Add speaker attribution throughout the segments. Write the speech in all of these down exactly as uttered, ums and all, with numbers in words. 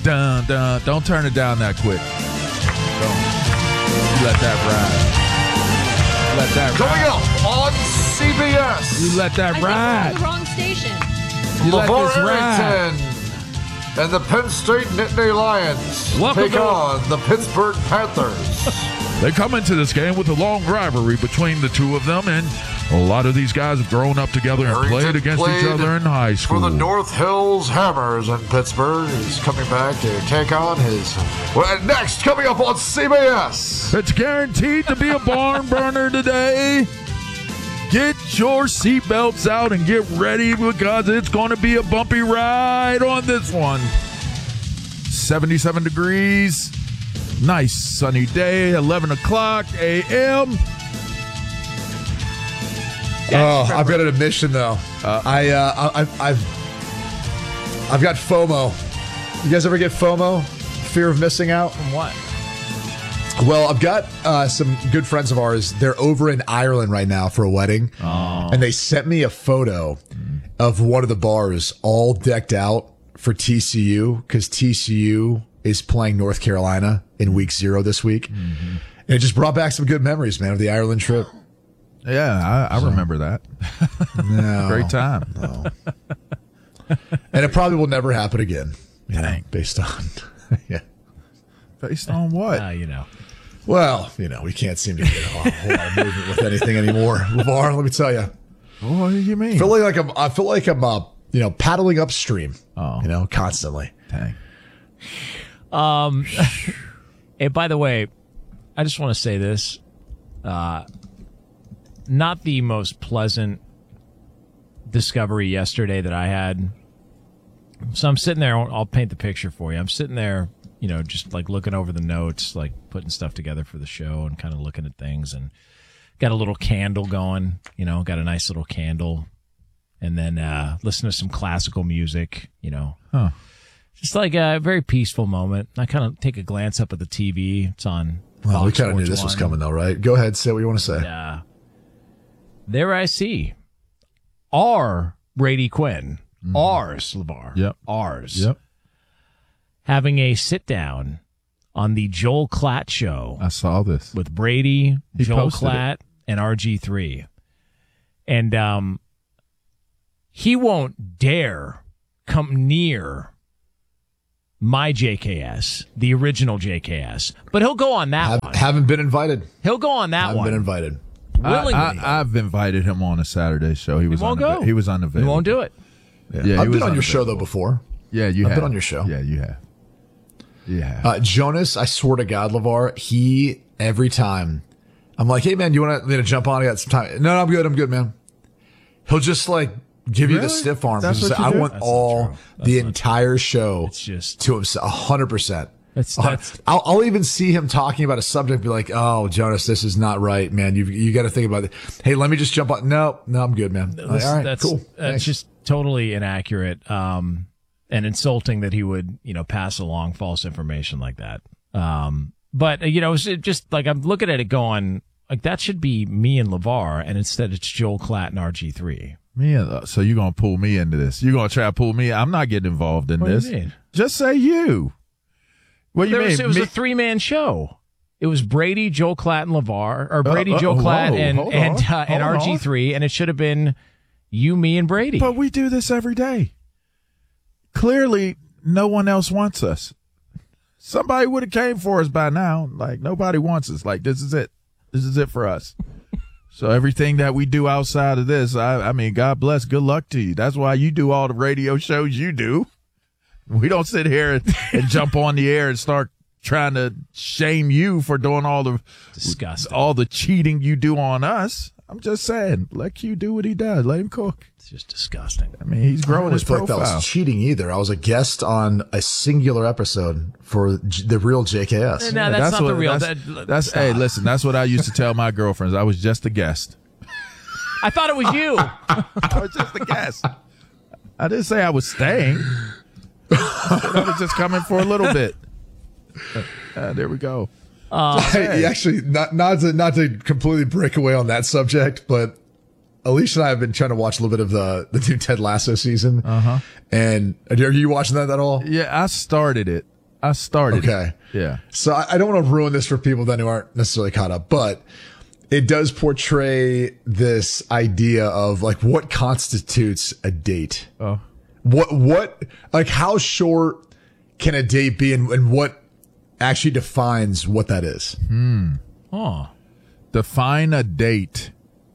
Speaker 1: dun, dun. Don't turn it down that quick. Don't. You let that ride. Let that
Speaker 2: Coming
Speaker 1: ride.
Speaker 2: up on C B S.
Speaker 1: You let that
Speaker 3: I
Speaker 1: ride.
Speaker 3: think we're on the wrong station.
Speaker 1: You let
Speaker 2: LeVar
Speaker 1: this ride.
Speaker 2: Arrington and the Penn State Nittany Lions
Speaker 1: Welcome
Speaker 2: take
Speaker 1: to-
Speaker 2: on the Pittsburgh Panthers.
Speaker 1: They come into this game with a long rivalry between the two of them, and a lot of these guys have grown up together and
Speaker 2: Arrington
Speaker 1: played against
Speaker 2: played
Speaker 1: each other in high school.
Speaker 2: For the North Hills Hammers in Pittsburgh. He's coming back to take on his... Well, next, coming up on C B S.
Speaker 1: It's guaranteed to be a barn burner today. Get your seatbelts out and get ready because it's going to be a bumpy ride on this one. seventy-seven degrees. Nice sunny day, eleven o'clock a m
Speaker 4: Oh, I've got an admission though. Uh, I, uh, I, I've, I've, I've got FOMO. You guys ever get FOMO? Fear of missing out?
Speaker 5: From what?
Speaker 4: Well, I've got uh, some good friends of ours. They're over in Ireland right now for a wedding,
Speaker 1: Oh.
Speaker 4: and they sent me a photo of one of the bars all decked out for T C U because T C U is playing North Carolina in week zero this week. Mm-hmm. And it just brought back some good memories, man, of the Ireland trip.
Speaker 1: Yeah, I, I remember that.
Speaker 4: No,
Speaker 1: Great time.
Speaker 4: No. And it probably will never happen again. You know, based on, yeah.
Speaker 1: Based on what?
Speaker 5: Uh, you know.
Speaker 4: Well, you know, we can't seem to get a whole lot of movement with anything anymore. LeVar, let me tell you.
Speaker 1: What do you mean?
Speaker 4: I feel like I'm, I feel like I'm, uh, you know, paddling upstream.
Speaker 1: Oh.
Speaker 4: You know, constantly.
Speaker 1: Dang.
Speaker 5: Um, and by the way, I just want to say this. Uh, not the most pleasant discovery yesterday that I had. So I'm sitting there. I'll, I'll paint the picture for you. I'm sitting there, you know, just like looking over the notes, like putting stuff together for the show and kind of looking at things, and got a little candle going, you know, got a nice little candle, and then uh, listen to some classical music, you know.
Speaker 1: Huh.
Speaker 5: Just like a very peaceful moment. I kind of take a glance up at the T V. It's on.
Speaker 4: Well, we
Speaker 5: Fox
Speaker 4: kind of knew
Speaker 5: Sports
Speaker 4: this was
Speaker 5: one.
Speaker 4: coming, though, right? Go ahead, say what you want to say.
Speaker 5: Uh, there I see our Brady Quinn,
Speaker 1: Mm-hmm.
Speaker 5: ours, LeVar,
Speaker 1: Yep.
Speaker 5: ours,
Speaker 1: Yep.
Speaker 5: having a sit down on the Joel Klatt show
Speaker 1: I saw this.
Speaker 5: with Brady,
Speaker 1: He
Speaker 5: Joel
Speaker 1: posted
Speaker 5: Klatt, and R G three. And um, he won't dare come near my J K S, the original J K S. But he'll go on that
Speaker 4: Have,
Speaker 5: one.
Speaker 4: haven't been invited.
Speaker 5: He'll go on that
Speaker 4: Haven't
Speaker 5: one.
Speaker 4: been invited.
Speaker 5: Willingly.
Speaker 1: I, I, I've invited him on a Saturday show. He was
Speaker 5: won't
Speaker 1: unava-
Speaker 5: go.
Speaker 1: He was
Speaker 5: he
Speaker 1: unavailable.
Speaker 5: won't do it.
Speaker 1: Yeah, he
Speaker 4: I've
Speaker 1: was
Speaker 4: been on your show, though,
Speaker 1: unavailable.
Speaker 4: before.
Speaker 1: Yeah, you
Speaker 4: I've
Speaker 1: have.
Speaker 4: been on your show.
Speaker 1: Yeah, you have. Yeah.
Speaker 4: Uh, Jonas, I swear to God, LeVar, he, every time, I'm like, hey, man, you want to jump on? I got some time. No, no, I'm good. I'm good, man. He'll just, like, give you the
Speaker 1: Really?
Speaker 4: stiff arm.
Speaker 1: That's
Speaker 4: He's
Speaker 1: what
Speaker 4: like,
Speaker 1: you
Speaker 4: I
Speaker 1: do?
Speaker 4: want
Speaker 5: That's not
Speaker 4: all
Speaker 5: true. That's
Speaker 4: the
Speaker 5: not
Speaker 4: entire show
Speaker 5: It's just-
Speaker 4: to himself, one hundred percent.
Speaker 5: That's-
Speaker 4: Uh,
Speaker 5: that's-
Speaker 4: I'll, I'll even see him talking about a subject and be like, oh, Jonas, this is not right, man. You've, you got to think about it. Hey, let me just jump on. No, no, I'm good, man. Like,
Speaker 5: That's,
Speaker 4: all right,
Speaker 5: that's,
Speaker 4: cool.
Speaker 5: That's
Speaker 4: Thanks.
Speaker 5: just totally inaccurate um, and insulting that he would, you know, pass along false information like that. Um, but, uh, you know, it's just like I'm looking at it going, like, that should be me and LeVar, and instead it's Joel Klatt and R G three.
Speaker 1: Man, so you're going to pull me into this. You're going to try to pull me. I'm not getting involved in
Speaker 5: What do you
Speaker 1: this.
Speaker 5: mean?
Speaker 1: Just say you. What do you
Speaker 5: There
Speaker 1: mean?
Speaker 5: was, it was
Speaker 1: Me-
Speaker 5: a three-man show. It was Brady, Joel Klatt, and LeVar, or Brady,
Speaker 1: Uh, uh,
Speaker 5: Joel
Speaker 1: whoa,
Speaker 5: Klatt, and
Speaker 1: hold
Speaker 5: and
Speaker 1: on,
Speaker 5: uh, and
Speaker 1: hold
Speaker 5: R G three, and it should have been you, me, and Brady.
Speaker 1: But we do this every day. Clearly, no one else wants us. Somebody would have came for us by now. Like, nobody wants us. Like, this is it. This is it for us. So everything that we do outside of this, I, I mean, God bless. Good luck to you. That's why you do all the radio shows you do. We don't sit here and, and jump on the air and start trying to shame you for doing all the
Speaker 5: Disgusting.
Speaker 1: all the cheating you do on us. I'm just saying, let Q do what he does. Let him cook.
Speaker 5: It's just disgusting.
Speaker 1: I mean, he's
Speaker 4: I
Speaker 1: growing
Speaker 4: don't
Speaker 1: his
Speaker 4: feel like that
Speaker 1: profile.
Speaker 4: was cheating either. I was a guest on a singular episode for J- the real J K S.
Speaker 5: No, that's, not
Speaker 1: what-
Speaker 5: the real.
Speaker 1: That's,
Speaker 5: that-
Speaker 1: that's hey, listen. That's what I used to tell my girlfriends. I was just a guest.
Speaker 5: I thought it was you.
Speaker 1: I was just a guest. I didn't say I was staying. I said I was just coming for a little bit. Uh, there we go.
Speaker 4: Hey, actually, not not to not to completely break away on that subject, but Alicia and I have been trying to watch a little bit of the the new Ted Lasso season. Uh huh. And are you watching that at all?
Speaker 1: Yeah, I started it. I started.
Speaker 4: Okay.
Speaker 1: It. Yeah.
Speaker 4: So I, I don't want to ruin this for people then who aren't necessarily caught up, but it does portray this idea of like what constitutes a date.
Speaker 1: Oh.
Speaker 4: What, what, like how short can a date be and, and what actually defines what that is?
Speaker 1: Hmm.
Speaker 5: Oh.
Speaker 1: Define a date.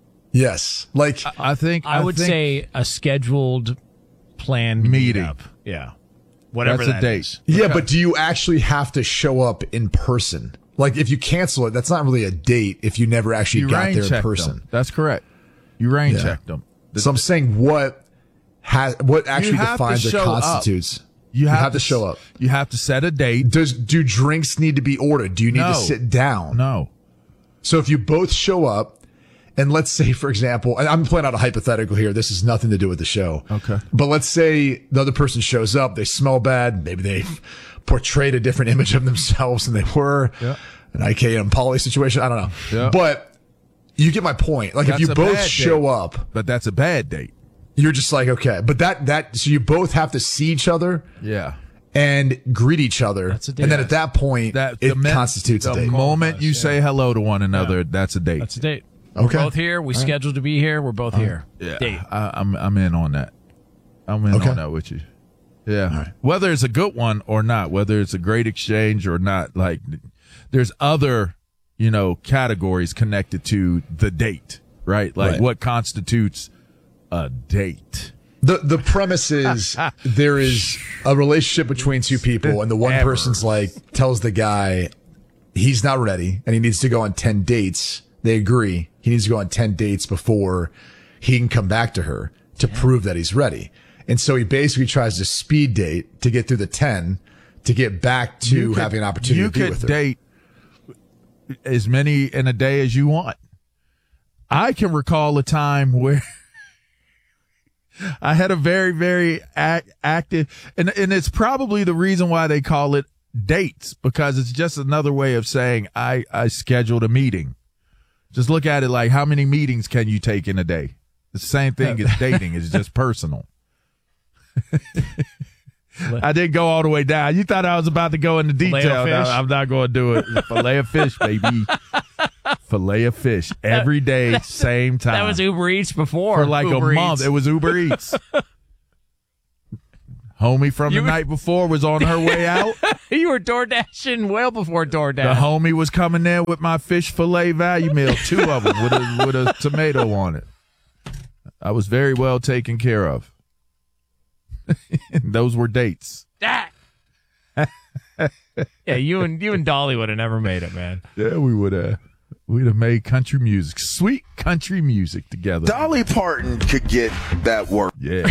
Speaker 4: Yes. Like,
Speaker 1: I, I think
Speaker 5: I,
Speaker 1: I
Speaker 5: would
Speaker 1: think
Speaker 5: say a scheduled planned
Speaker 1: Meeting.
Speaker 5: meetup. Yeah. Whatever
Speaker 1: That's a
Speaker 5: that
Speaker 1: date.
Speaker 5: is.
Speaker 4: yeah, but do you actually have to show up in person? Like if you cancel it, that's not really a date if you never actually
Speaker 1: you
Speaker 4: got
Speaker 1: rain
Speaker 4: there in
Speaker 1: checked
Speaker 4: person.
Speaker 1: them. That's correct. You rain
Speaker 4: Yeah.
Speaker 1: checked them.
Speaker 4: So I'm saying what has, what actually
Speaker 1: have to
Speaker 4: defines or
Speaker 1: show up.
Speaker 4: constitutes.
Speaker 1: You have,
Speaker 4: to show up.
Speaker 1: You have to set a date.
Speaker 4: Does, do drinks need to be ordered? Do you need
Speaker 1: No.
Speaker 4: to sit down?
Speaker 1: No.
Speaker 4: So if you both show up, and let's say, for example, and I'm playing out a hypothetical here. This has nothing to do with the show.
Speaker 1: Okay.
Speaker 4: But let's say the other person shows up. They smell bad. Maybe they portrayed a different image of themselves than they were.
Speaker 1: Yeah.
Speaker 4: An I K M poly situation. I don't know.
Speaker 1: Yeah.
Speaker 4: But you get my point. Like
Speaker 1: That's
Speaker 4: if you
Speaker 1: a
Speaker 4: both
Speaker 1: bad
Speaker 4: show
Speaker 1: date.
Speaker 4: up,
Speaker 1: But that's a bad date.
Speaker 4: you're just like, okay. But that, that, so you both have to see each other
Speaker 1: Yeah.
Speaker 4: and greet each other.
Speaker 5: That's a date.
Speaker 4: And then at that point,
Speaker 1: That
Speaker 4: it
Speaker 1: the min-
Speaker 4: constitutes a
Speaker 1: the
Speaker 4: date.
Speaker 1: moment you
Speaker 5: Yeah.
Speaker 1: say hello to one another, that's a date.
Speaker 5: That's a date.
Speaker 4: Okay.
Speaker 5: We're both here. We scheduled to be here. We're both here.
Speaker 1: Yeah,
Speaker 5: Date.
Speaker 1: I, I'm I'm in on that. I'm in
Speaker 4: Okay.
Speaker 1: on that with you. Yeah,
Speaker 4: right.
Speaker 1: whether it's a good one or not, whether it's a great exchange or not, like there's other, you know, categories connected to the date, right? Like
Speaker 4: Right.
Speaker 1: what constitutes a date.
Speaker 4: The the premise is there is a relationship between two people, and the one
Speaker 1: Ever.
Speaker 4: person's like tells the guy he's not ready and he needs to go on ten dates. They agree he needs to go on ten dates before he can come back to her to prove that he's ready. And so he basically tries to speed date to get through the ten to get back to
Speaker 1: You could-
Speaker 4: having an opportunity
Speaker 1: You
Speaker 4: to be
Speaker 1: could
Speaker 4: with her.
Speaker 1: date as many in a day as you want. I can recall a time where I had a very, very act, active, and and it's probably the reason why they call it dates, because it's just another way of saying I I scheduled a meeting. Just look at it like how many meetings can you take in a day? The same thing as dating. It's just personal. I didn't go all the way down. You thought I was about to go into
Speaker 5: Filet
Speaker 1: detail.
Speaker 5: of
Speaker 1: No,
Speaker 5: fish?
Speaker 1: I'm not going to do it. Filet of fish, baby. Filet of fish every day, same time.
Speaker 5: That was Uber Eats before.
Speaker 1: for like
Speaker 5: Uber
Speaker 1: a month.
Speaker 5: Eats.
Speaker 1: It was Uber Eats. Homie from
Speaker 5: You
Speaker 1: the
Speaker 5: were-
Speaker 1: night before was on her way out.
Speaker 5: You were door dashing well before DoorDash.
Speaker 1: The homie was coming there with my fish fillet value meal, two of them with a with a tomato on it. I was very well taken care of. Those were dates.
Speaker 5: Ah! Yeah, you and you and Dolly would have never made it, man.
Speaker 1: Yeah, we would have. We'd have made country music, sweet country music together.
Speaker 3: Dolly Parton could get that work.
Speaker 1: Yeah.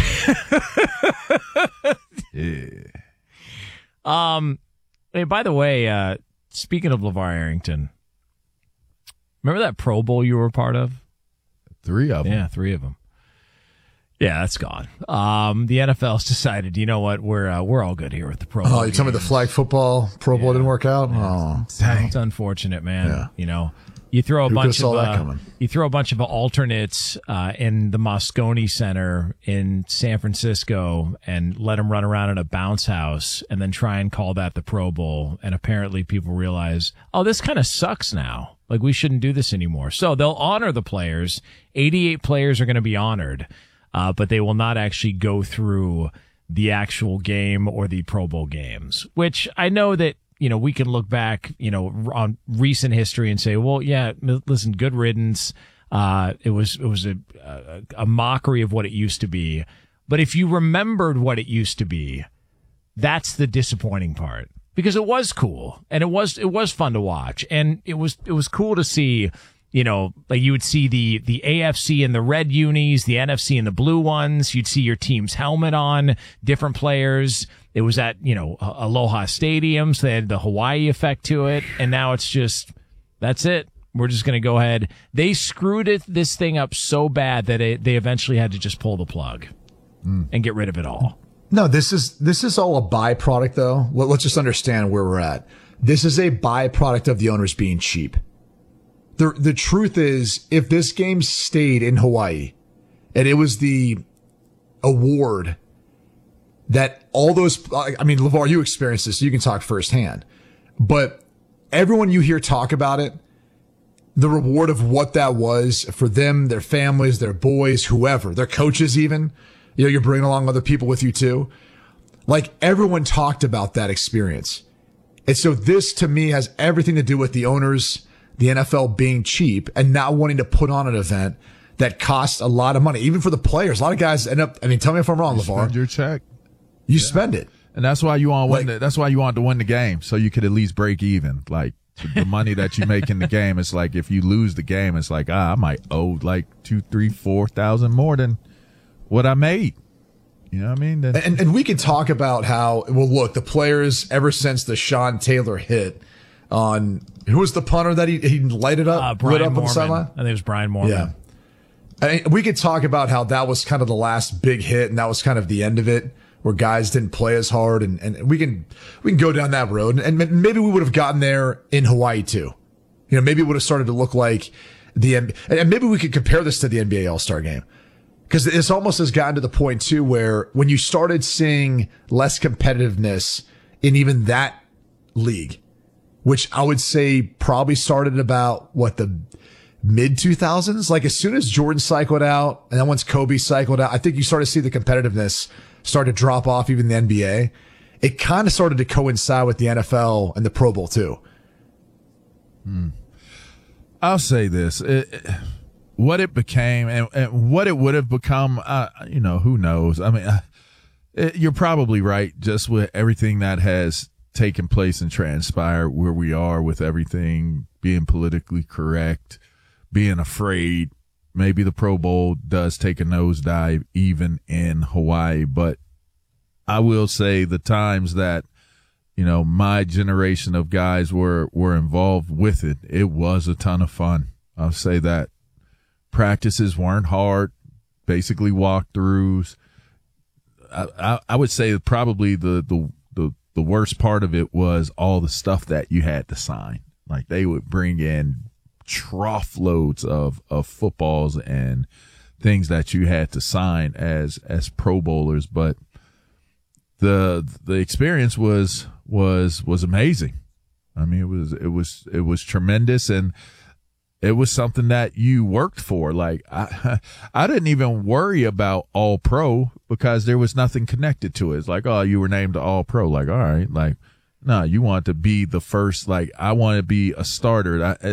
Speaker 1: Yeah.
Speaker 5: Um, hey, by the way, uh, speaking of LeVar Arrington, remember that Pro Bowl you were a part of?
Speaker 1: Three of them.
Speaker 5: Yeah, three of them. Yeah, that's gone. Um, the N F L's decided, you know what, we're uh, we're all good here with the Pro Bowl.
Speaker 4: Oh, you tell me the flag football Pro Bowl didn't work out? Oh,
Speaker 5: It's unfortunate, man.
Speaker 4: Yeah.
Speaker 5: You know, you throw a
Speaker 4: Who
Speaker 5: bunch
Speaker 4: could've saw
Speaker 5: of
Speaker 4: that
Speaker 5: uh,
Speaker 4: coming?
Speaker 5: you throw a bunch of alternates uh, in the Moscone Center in San Francisco and let them run around in a bounce house, and then try and call that the Pro Bowl. And apparently, people realize, oh, this kind of sucks now. Like we shouldn't do this anymore. So they'll honor the players. eighty-eight players are going to be honored, uh, but they will not actually go through the actual game or the Pro Bowl games. Which I know that. You know, we can look back, you know, on recent history and say, well, yeah, listen, good riddance. Uh, it was, it was a, a, a mockery of what it used to be. But if you remembered what it used to be, that's the disappointing part, because it was cool and it was, it was fun to watch. And it was, it was cool to see, you know, like you would see the, the A F C in the red unis, the N F C in the blue ones. You'd see your team's helmet on, different players. It was at, you know, Aloha Stadium, so they had the Hawaii effect to it. And now it's just, that's it. We're just going to go ahead. They screwed it, this thing up so bad that it, they eventually had to just pull the plug mm. and get rid of it all.
Speaker 4: no, this is this is all a byproduct, though. Let- Let's just understand where we're at. This is a byproduct of the owners being cheap. The the truth is, if this game stayed in Hawaii, and it was the award that all those, I mean, LeVar, you experienced this, so you can talk firsthand, but everyone you hear talk about it, the reward of what that was for them, their families, their boys, whoever, their coaches even, you know, you're bringing along other people with you too. Like, everyone talked about that experience. And so this to me has everything to do with the owners, the N F L being cheap and not wanting to put on an event that costs a lot of money, even for the players. A lot of guys end up, I mean, tell me if I'm wrong,
Speaker 1: You
Speaker 4: LeVar.
Speaker 1: spend your check.
Speaker 4: You
Speaker 1: Yeah.
Speaker 4: spend it.
Speaker 1: And that's why you want to win.
Speaker 4: Like-
Speaker 1: the, that's why you want to win the game, so you could at least break even. Like the money that you make in the game, it's like if you lose the game, it's like ah, I might owe like two, three, four thousand more than what I made. You know what I mean? Then,
Speaker 4: And, and we can talk about how, well, look, the players, ever since the Sean Taylor hit on, who was the punter that he, he lighted up,
Speaker 5: Uh,
Speaker 4: lit
Speaker 5: Brian
Speaker 4: up on the
Speaker 5: Moorman.
Speaker 4: sideline?
Speaker 5: I think it was Brian Moorman.
Speaker 4: Yeah. I mean, we could talk about how that was kind of the last big hit and that was kind of the end of it, where guys didn't play as hard, and, and we can, we can go down that road, and maybe we would have gotten there in Hawaii too. You know, maybe it would have started to look like the, and maybe we could compare this to the N B A All-Star game. Because it's almost has gotten to the point too where when you started seeing less competitiveness in even that league, which I would say probably started about what, the mid two thousands, like as soon as Jordan cycled out and then once Kobe cycled out, I think you started to see the competitiveness start to drop off, even the N B A. It kind of started to coincide with the N F L and the Pro Bowl too.
Speaker 1: Hmm. I'll say this. It, it, what it became and, and what it would have become, uh, you know, who knows? I mean, uh, it, you're probably right, just with everything that has taken place and transpired where we are with everything being politically correct, being afraid. Maybe the Pro Bowl does take a nosedive even in Hawaii, but I will say the times that, you know, my generation of guys were, were involved with it, it was a ton of fun. I'll say that. Practices weren't hard, basically walkthroughs. I, I, I would say probably the, the, the, the worst part of it was all the stuff that you had to sign. Like they would bring in trough loads of, of footballs and things that you had to sign as, as Pro Bowlers. But the, the experience was, was, was amazing. I mean, it was, it was, it was tremendous. And it was something that you worked for. Like I, I didn't even worry about All Pro because there was nothing connected to it. It's like, oh, you were named All Pro. Like, all right, like, no, nah, you want to be the first. Like, I want to be a starter. I,